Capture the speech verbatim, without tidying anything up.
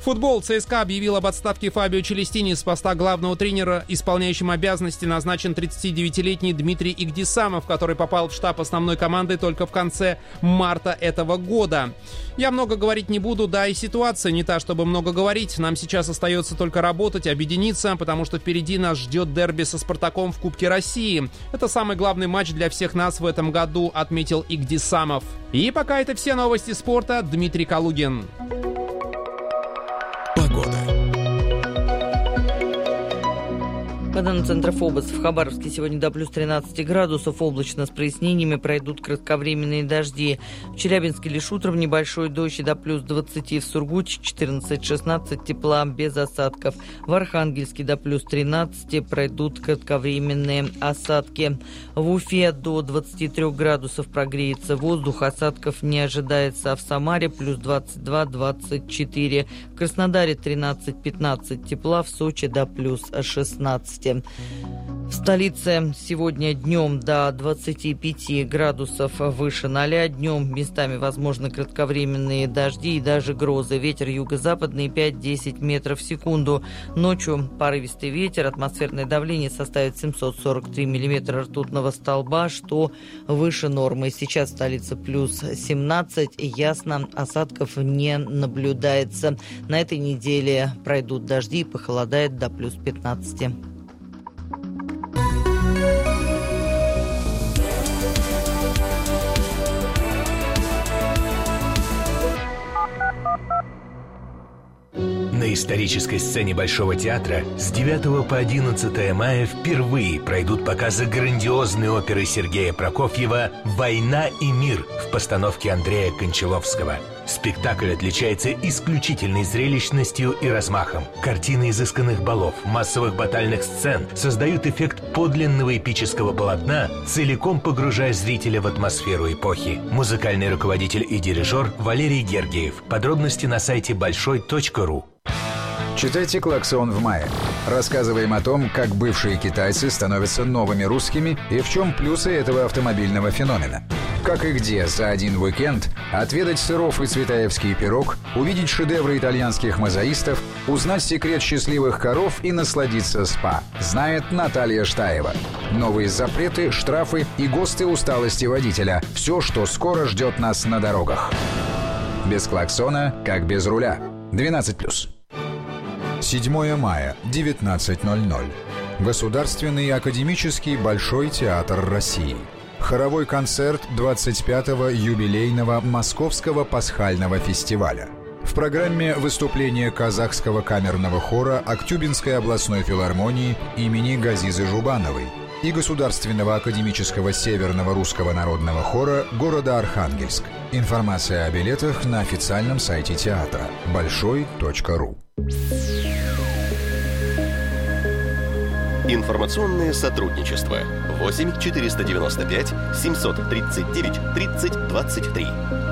Футбол. ЦСКА объявил об отставке Фабио Челестини с поста главного тренера. Исполняющим обязанности назначен тридцатидевятилетний Дмитрий Игдисамов, который попал в штаб основной команды только в конце марта этого года. Я много говорить не буду, да и ситуация не та, чтобы много говорить. Нам сейчас остается только работать, объединиться, потому что впереди нас ждет дерби со «Спартаком» в Кубке России. Это самый главный матч для всех нас в этом году, отметил Игдисамов. И пока это все новости спорта. Дмитрий Калугин. Погода. По данным Центра ФОБОС, в Хабаровске сегодня до плюс тринадцати градусов, облачно с прояснениями, пройдут кратковременные дожди. В Челябинске лишь утром небольшой дождь и до плюс двадцати, в Сургуте четырнадцать-шестнадцать тепла, без осадков. В Архангельске до плюс тринадцати пройдут кратковременные осадки. В Уфе до двадцати трёх градусов прогреется воздух, осадков не ожидается. А в Самаре плюс двадцать два - двадцать четыре. В Краснодаре тринадцать-пятнадцать тепла, в Сочи до плюс шестнадцати. В столице сегодня днем до двадцати пяти градусов выше ноля. Днем местами возможны кратковременные дожди и даже грозы. Ветер юго-западный пять-десять метров в секунду. Ночью порывистый ветер. Атмосферное давление составит семьсот сорок три миллиметра ртутного столба, что выше нормы. Сейчас в столице плюс семнадцать. Ясно, осадков не наблюдается. На этой неделе пройдут дожди и похолодает до плюс пятнадцати. На исторической сцене Большого театра с девятого по одиннадцатое мая впервые пройдут показы грандиозной оперы Сергея Прокофьева «Война и мир» в постановке Андрея Кончаловского. Спектакль отличается исключительной зрелищностью и размахом. Картины изысканных балов, массовых батальных сцен создают эффект подлинного эпического полотна, целиком погружая зрителя в атмосферу эпохи. Музыкальный руководитель и дирижер Валерий Гергиев. Подробности на сайте большой точка ру. Читайте «Клаксон» в мае. Рассказываем о том, как бывшие китайцы становятся новыми русскими и в чем плюсы этого автомобильного феномена. Как и где за один уикенд отведать сыров и цветаевский пирог, увидеть шедевры итальянских мозаистов, узнать секрет счастливых коров и насладиться спа. Знает Наталья Штаева. Новые запреты, штрафы и ГОСТы усталости водителя. Все, что скоро ждет нас на дорогах. Без клаксона, как без руля. двенадцать плюс. седьмое мая, девятнадцать ноль ноль. Государственный академический Большой театр России. Хоровой концерт двадцать пятого юбилейного Московского пасхального фестиваля. В программе выступление казахского камерного хора Актюбинской областной филармонии имени Газизы Жубановой и Государственного академического Северного русского народного хора города Архангельск. Информация о билетах на официальном сайте театра большой точка ру. Информационное сотрудничество. восемь четыреста девяносто пять семьсот тридцать девять тридцать двадцать три.